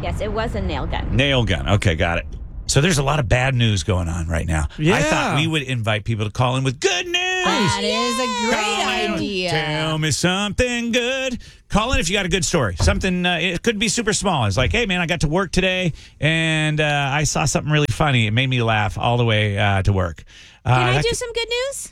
Yes, it was a nail gun. Nail gun. Okay, got it. So there's a lot of bad news going on right now. Yeah. I thought we would invite people to call in with good news. That is a Call great in. idea. Tell me something good. Call in if you got a good story. Something, it could be super small. It's like, hey, man, I got to work today, and I saw something really funny. It made me laugh all the way to work. Can I do some good news?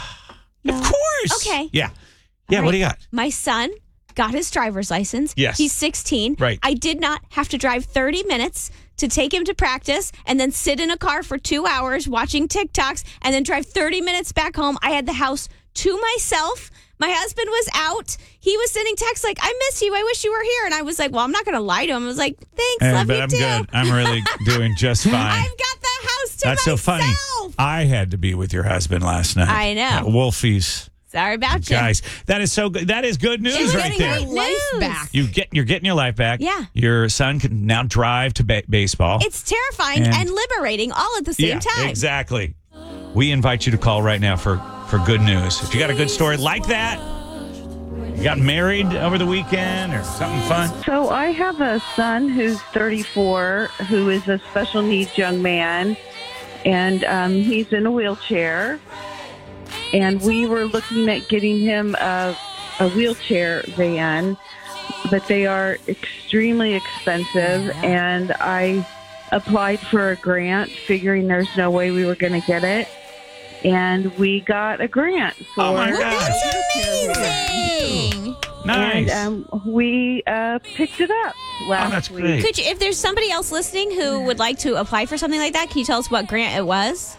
Of course. Okay. Yeah. Yeah, All what do you right. got? My son got his driver's license. Yes. He's 16. Right. I did not have to drive 30 minutes to take him to practice and then sit in a car for 2 hours watching TikToks and then drive 30 minutes back home. I had the house to myself. My husband was out. He was sending texts like, I miss you. I wish you were here. And I was like, well, I'm not going to lie to him. I was like, thanks. Love but you I'm too. good. I'm really doing just fine. I've got the house to That's so myself. funny. I had to be with your husband last night. I know. At Wolfie's. Sorry about you. Guys, that is so good. That is good news It's right getting there. her Life news. back. You're getting your life back. Yeah. Your son can now drive to baseball. It's terrifying and liberating all at the same time. Exactly. We invite you to call right now for good news. If you got a good story like that, you got married over the weekend or something fun. So I have a son who's 34 who is a special needs young man, and he's in a wheelchair. And we were looking at getting him a wheelchair van, but they are extremely expensive. And I applied for a grant, figuring there's no way we were going to get it. And we got a grant for Oh, my gosh. That's amazing. Nice. And we picked it up last that's week. great. Could you, if there's somebody else listening who would like to apply for something like that, can you tell us what grant it was?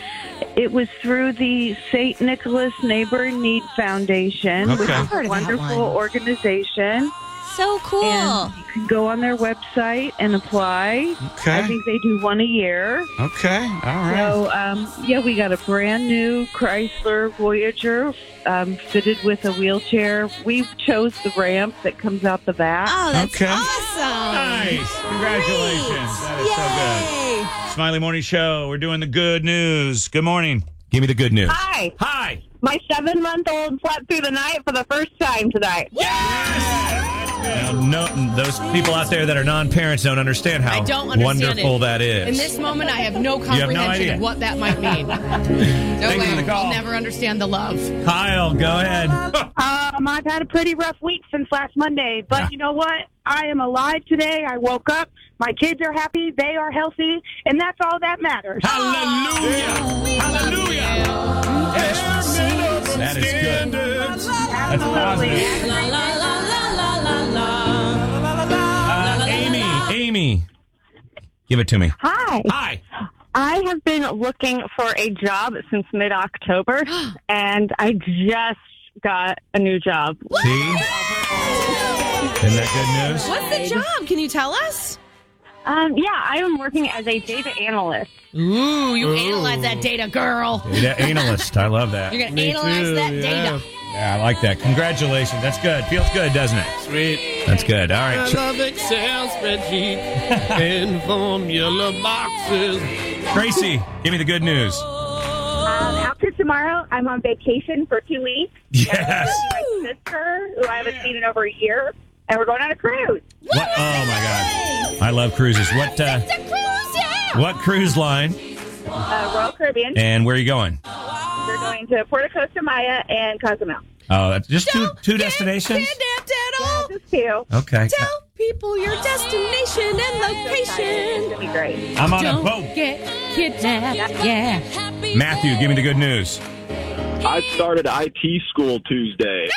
It was through the St. Nicholas Neighbor in Need Foundation, which Okay. is I've heard a of that wonderful one. organization. So cool. And you can go on their website and apply. Okay. I think they do one a year. Okay. All right. So, we got a brand new Chrysler Voyager fitted with a wheelchair. We chose the ramp that comes out the back. Oh, that's Okay. awesome. Nice. Congratulations. That is so good. Smiley Morning Show. We're doing the good news. Good morning. Give me the good news. Hi. Hi. My 7-month-old slept through the night for the first time tonight. Now, those people out there that are non-parents don't understand how I don't understand wonderful it. that is. In this moment, I have no have no comprehension idea. of what that might mean. No Thanks for way. the call. I'll never understand the love. Kyle, go ahead. I've had a pretty rough week since last Monday, but you know what? I am alive today. I woke up. My kids are happy. They are healthy, and that's all that matters. Hallelujah. Hallelujah. That is good. That's positive. Amy, give it to me. Hi. Hi. I have been looking for a job since mid-October, and I just got a new job. See? Isn't that good news? What's the job? Can you tell us? I am working as a data analyst. Ooh, you analyze that data, girl. Data analyst. I love that. You're going to analyze that data. Yeah, I like that. Congratulations. That's good. Feels good, doesn't it? Sweet. That's good. All right. I love Excel spreadsheet and formula boxes. Tracy, give me the good news. After tomorrow, I'm on vacation for 2 weeks. Yes. My sister, who I haven't seen in over a year, and we're going on a cruise. What? Oh, my God. I love cruises. What cruise line? Royal Caribbean. And where are you going? We're going to Puerto Costa Maya and Cozumel. Oh, that's just two destinations? Kidnapped at all. Just two. Okay. Tell people your destination and location. It's going to be great. I'm on a Don't boat. get kidnapped. Yeah. Matthew, give me the good news. I started IT school Tuesday.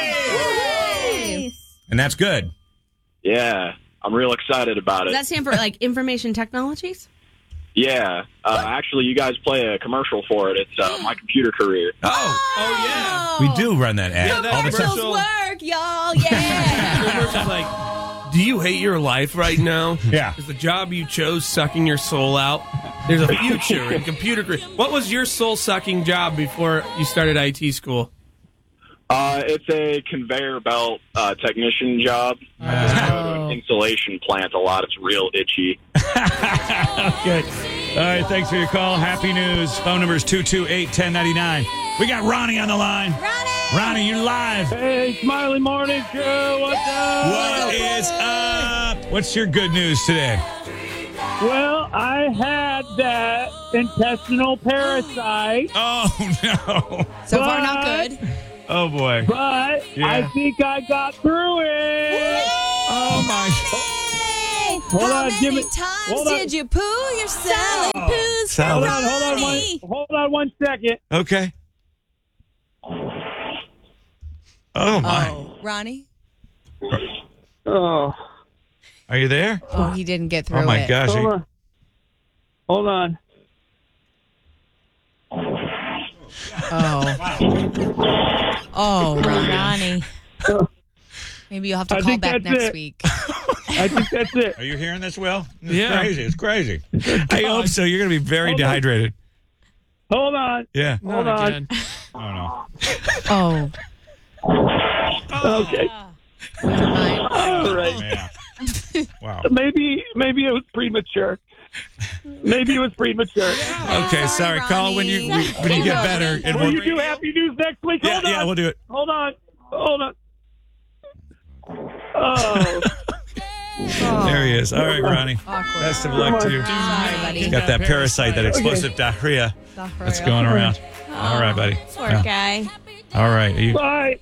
And that's good. Yeah, I'm real excited about Does it. that stand for like information technologies? Yeah, actually, you guys play a commercial for it. It's My Computer Career. Oh, We do run that ad Yeah, that all the time. commercial. Work, y'all. Yeah. The commercial's like, do you hate your life right now? Yeah. Is the job you chose sucking your soul out? There's a future in computer career. What was your soul-sucking job before you started IT school? It's a conveyor belt technician job. I just go to an insulation plant a lot. It's real itchy. Good. All right, thanks for your call. Happy news. Phone number is 228-1099. We got Ronnie on the line. Ronnie, you live. Hey, Smiley Morning Show, what's up? What is up? What's your good news today? Well, I had that intestinal parasite, Oh, no. So far, not good. Oh, boy. but Yeah. I think I got through it. Oh, my. Hold How on, many give me. times hold on. did you poo yourself? Salad. Hold on one second. Okay. Oh, my. Oh, Ronnie? Oh, Are you there? Oh, he didn't get through Oh, my it. gosh. hold on. Oh. Oh, Ronnie. Maybe you'll have to I call think back that's next it. week. I think that's it. Are you hearing this, Will? It's Yeah. crazy. It's crazy. I hope so. You're going to be very Hold on. dehydrated. Hold on. Yeah. Hold Not on. again. Oh, no. Oh. Okay. Never mind. All right. Yeah. Wow. Maybe it was premature. Maybe it was premature. Okay, sorry. Call when you get better. And Will we'll, you do happy news next week? yeah, Hold on. yeah, we'll do it. Hold on. Oh. There he is. All right, Ronnie. Awkward. Best of luck to you. Sorry, buddy. He's got that parasite, that explosive diarrhea that's going around. All right, buddy. Poor Yeah. guy. All right. Are you- Bye.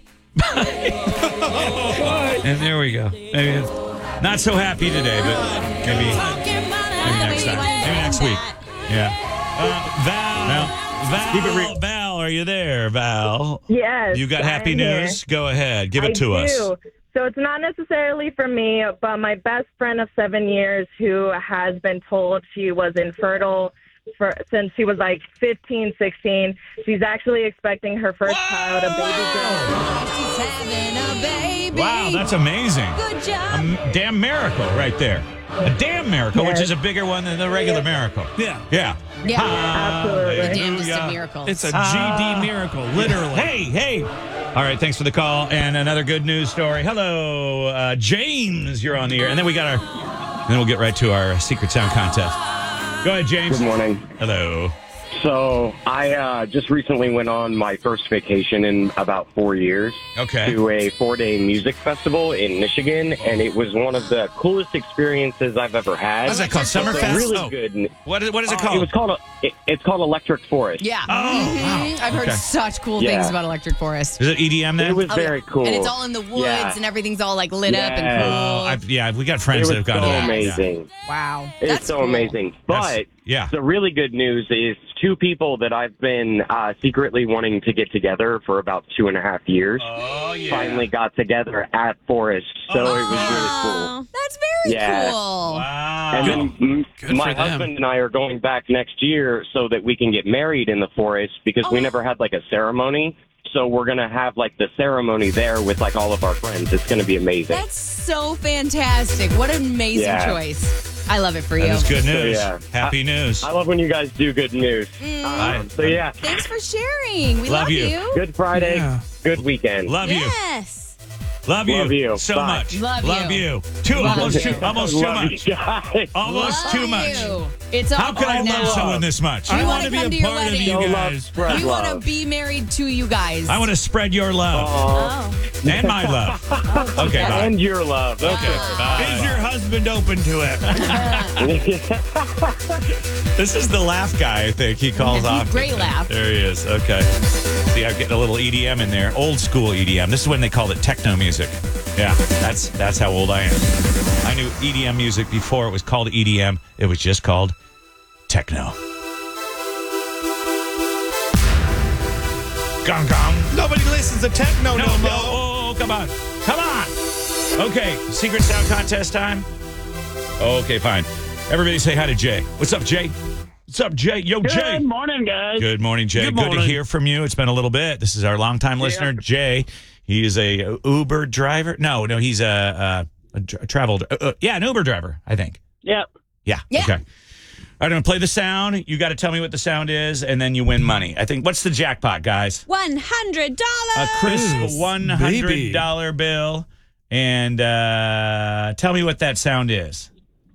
and there we go. Maybe it's not so happy today, but maybe next time. Maybe next week. Yeah. Val, are you there, Val? Yes. You got happy I'm here. news? Go ahead. Give it to I us. do. So it's not necessarily for me, but my best friend of 7 years who has been told she was infertile since she was like 15, 16. She's actually expecting her first child, a baby girl. She's having a baby. Wow, that's amazing. Good job. A damn miracle right there. A damn miracle, which is a bigger one than the regular miracle. Yeah. Yeah. Yeah. Absolutely. The damnedest of miracles. It's a GD miracle, literally. Hey. All right, thanks for the call. And another good news story. Hello, James, you're on the air. And then then we'll get right to our secret sound contest. Go ahead, James. Good morning. Hello. So I just recently went on my first vacation in about 4 years Okay. to a 4-day music festival in Michigan, and it was one of the coolest experiences I've ever had. What's that called? Summerfest? Really Oh. good. What is it It called? was called it's called Electric Forest. Yeah. Oh, wow. I've heard Okay. such cool Yeah. things about Electric Forest. Is it EDM then? It was Oh, very yeah. cool. And it's all in the woods Yeah. and everything's all like lit up and Yeah. cool. we got It friends was that have gone so to that. amazing. Wow. It's That's so cool. amazing. But Yeah. the really good news is two people that I've been secretly wanting to get together for about 2.5 years Oh, yeah. finally got together at Forest. So it was really cool. That's very Yeah. cool. Wow. And then Good my for them. husband and I are going back next year so that we can get married in the forest because we never had like a ceremony. So we're going to have like the ceremony there with like all of our friends. It's going to be amazing. That's so fantastic. What an amazing Yeah. choice. I love it for you. That is good news. yeah. Happy news. I love when you guys do good news. So yeah, Thanks for sharing. We Love love you. you. good Friday, Yeah. good weekend. Love you. Yes. Love you. Love you. So Bye. much. Love you. Love Almost too Love much. you guys. Almost Love too much. you. It's How all could I on love now. someone this much? We I wanna want to come be to a your part of wedding. you No love, guys. spread We want to love. be married to you guys. I want to spread your love Aw. and my love. Okay, bye. And your love. Okay. Bye. Is your husband open to it? This is the laugh guy, I think. He calls off. Great laugh. There he is. Okay. See, I'm getting a little EDM in there. Old school EDM. This is when they called it techno music. Yeah, that's how old I am. I knew EDM music before it was called EDM. It was just called techno. Gong gong. Nobody listens to techno no more. Oh, come on. Come on. Okay, secret sound contest time. Okay, fine. Everybody say hi to Jay. What's up, Jay? What's up, Jay? Yo, Jay. Good morning, guys. Good morning, Jay. Good Good to morning. hear from you. It's been a little bit. This is our longtime listener, Jay. He is a Uber driver. No, he's a travel. Yeah, an Uber driver, I think. Yep. Yeah. Yeah. Okay. I'm going to play the sound. You got to tell me what the sound is, and then you win money. I think. What's the jackpot, guys? $100. A crisp Ooh, $100 bill. And tell me what that sound is.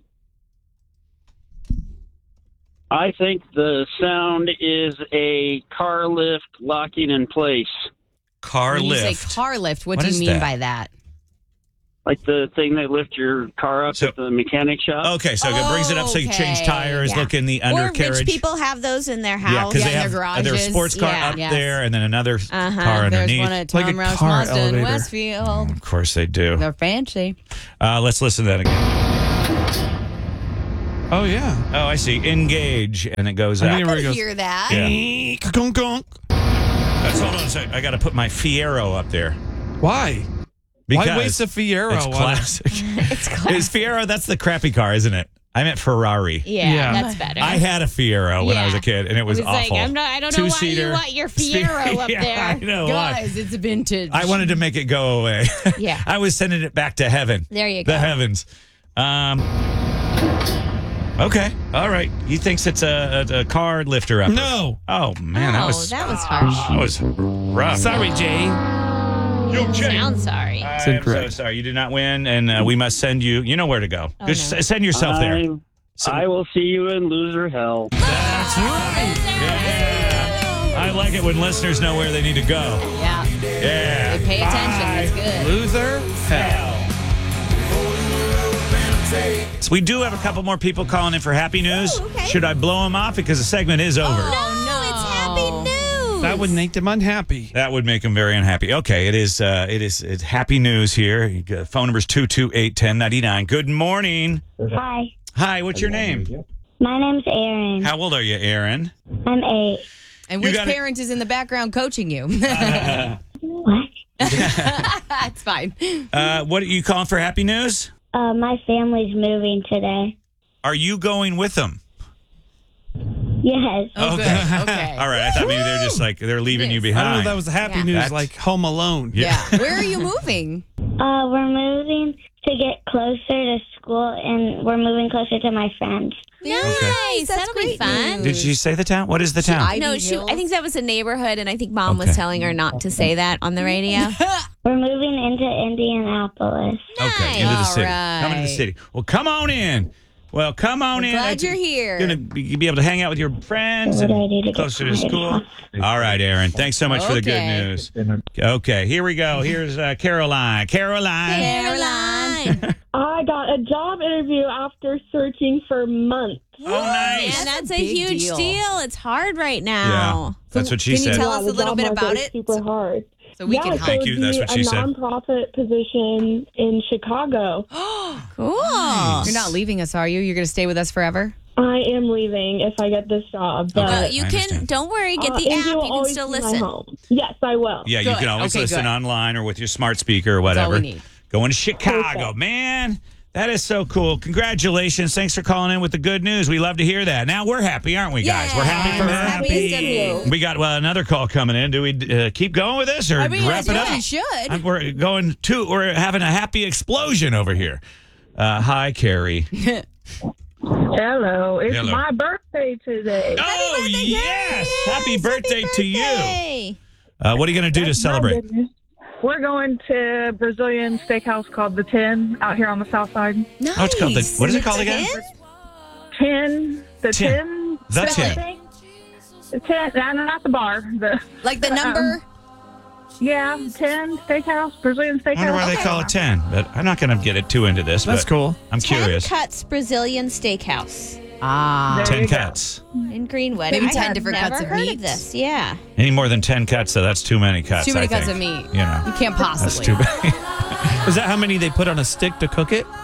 I think the sound is a car lift locking in place. Car When lift. you say car lift, what What do you is mean that? by that? like the thing they lift your car up at the mechanic shop. Okay, so it brings it up so you change Okay, tires, yeah. look in the Or undercarriage. rich people have those in their house. Yeah, because they in have their their garages. sports car Yeah. up Yes. there and then another car There's underneath. one at Like a Tom Roush car Mazda in elevator. Westfield. Of course they do. They're fancy. Let's listen to that again. Oh, yeah. Oh, I see. Engage, and it goes I out. think I where it could goes. hear that. Yeah. Gunk, gunk. Hold on a second. I got to put my Fiero up there. Why? Because Why waste a Fiero? It's classic. It's classic. Is Fiero, that's the crappy car, isn't it? I meant Ferrari. Yeah, that's better. I had a Fiero when I Yeah. was a kid, and it was It was like, awful. I don't know why you Two-seater. want your Fiero up Yeah, there. I know why. Guys, it's vintage. I wanted to make it go away. Yeah. I was sending it back to heaven. There you go. The heavens. Okay. All right. He thinks it's a car lifter up. No. Oh, man. That was harsh. That was rough. Sorry, Jay. Yo, Jay. Sound sorry. I am so sorry. You did not win, and we must send you. You know where to go. Just send yourself there. I will see you in loser hell. That's right. Yeah. I like it when listeners know where they need to go. Yeah. Yeah. They pay attention. That's good. Loser? Hell. So we do have a couple more people calling in for happy news. okay. Should I blow them off because the segment is over? No, it's happy news. That would make them unhappy. That would make them very unhappy. Okay, it's happy news here. You got- phone number is 228-1099. Good morning. Hi, Hi, what's your name? my name's Aaron. How old are you, Aaron? I'm 8. And You which gotta- parent is in the background coaching you? What? It's fine. What are you calling for happy news? My family's moving today. Are you going with them? Yes. Oh, Okay. good. Okay. All right. I thought maybe they're just like they're leaving you I behind. don't know if that was happy news, That's- like Home Alone. Yeah. Where are you moving? We're moving to get closer to school, and we're moving closer to my friends. Nice. That'll be fun. Did she say the town? What is the town? No, I think that was a neighborhood, and I think Mom was telling her not to say that on the radio. We're moving into Indianapolis. Okay, into the city. right. Coming to the city. Well, come on in. Well, come on in. Glad you're here. You're going to be able to hang out with your friends and closer to school. All right, Aaron. Thanks so much for the good Okay. news. Okay, here we go. Here's Caroline. Caroline. I got a job interview after searching for months. Oh, nice. And that's a big huge deal. deal. It's hard right Yeah, now. that's what she Can you said. tell us a the little job bit market about is it? super hard. So we yeah, can so Thank it you. would That's be what she a said. nonprofit position in Chicago. Cool. You're not leaving us, are you? You're going to stay with us forever? I am leaving if I get this job, but Well, you can, don't worry, get the Indy app. will You can always still be my listen. home. Yes, I will. Yeah, you can always listen online or with your smart speaker or all whatever. we need. Going to Chicago, man. That is so cool. Congratulations. Thanks for calling in with the good news. We love to hear that. Now we're happy, aren't we, guys? We're happy for her. Happy. We got another call coming in. Do we keep going with this or I mean, wrap it up? we should. We're having a happy explosion over here. Hi, Carrie. Hello. It's Hello. my birthday today. Oh, yes. Happy birthday to you. What are you going to do to That's my celebrate? goodness. We're going to a Brazilian steakhouse called The 10 out here on the south side. Nice. Oh, it's called what is it called again? 10. The 10. The 10. The 10. Not the bar. Like the number? Yeah, 10 steakhouse, Brazilian steakhouse. I wonder why they call it 10, but I'm not going to get it too into this. That's but cool. I'm 10 curious. Cuts Brazilian Steakhouse Ah. 10 cuts. in Greenwood. Maybe I 10 have different never cuts of heard meat. Of this. Yeah. Any more than 10 cuts, so that's too many cuts. Too many I cuts think. of meat. You know. You can't That's possibly. too many. Is that how many they put on a stick to cook it?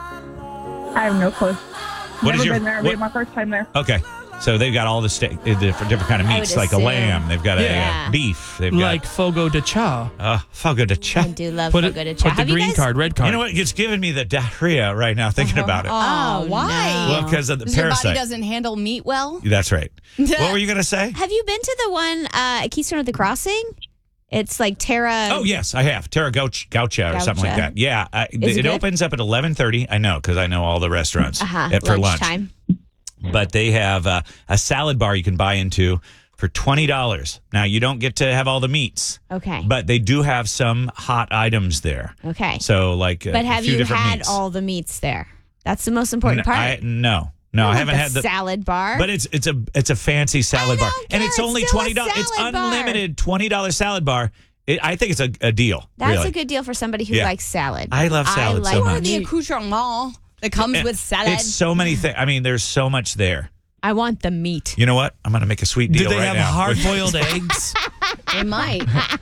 I have no clue. What Never is your- been there. It'll be my first time there. Okay. So they've got all the different kind of I meats, would like a assume. lamb. They've got Yeah. a beef. They've got Like Fogo de Chao. Fogo de Chao. I do love Put Fogo de it. Chao. Put the Have you green guys- card, red card. You know what? It's giving me the diarrhea right now thinking about it. Oh, why? Well, because of the Because your body parasite. doesn't handle meat well? That's right. What were you going to say? Have you been to the one at Keystone at the Crossing? It's like Terra. Oh, yes, I have. Terra Gaucha or something like Gaucha. that. Yeah. Is it It good? opens up at 11:30. I know because I know all the restaurants for lunch. Lunchtime. But they have a salad bar you can buy into for $20. Now, you don't get to have all the meats. Okay. But they do have some hot items there. Okay. So, like But a have few you different had meats. all the meats there? That's the most important part. No, I Like haven't the had the salad bar. But it's a fancy salad bar, and it's only still a $20. It's salad bar. unlimited $20 salad bar, I think it's a deal. That's really. a good deal for somebody who Yeah. likes salad. I love salad so Or much. the accoutrement that comes with salad. It's so many things. I mean, there's so much there. I want the meat. You know what? I'm going to make a sweet Do deal they right have now. hard-boiled eggs? They might.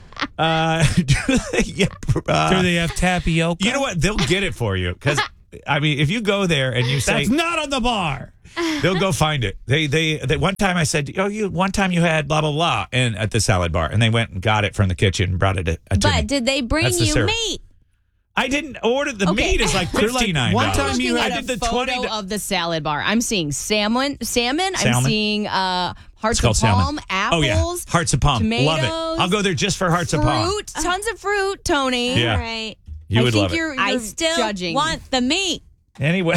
Do they have tapioca? You know what? They'll get it for you because, I mean, if you go there and you say That's not on the bar. they'll go find it. They one time I said, one time you had blah blah blah and at the salad bar, and they went and got it from the kitchen and brought it to But me. did they bring That's the you syrup. meat? I didn't order the meat. It's like $59. one time I'm you looking had at I a did the photo 20 of the salad bar. I'm seeing salmon. I'm Salmon? seeing hearts It's of called palm, salmon. apples. Oh yeah, hearts of palm. Love it. tomatoes, I'll go there just for hearts of palm. fruit, tons of fruit, Tony. Yeah. All right. You I would think love it. you're I still judging. want the meat. Anyway.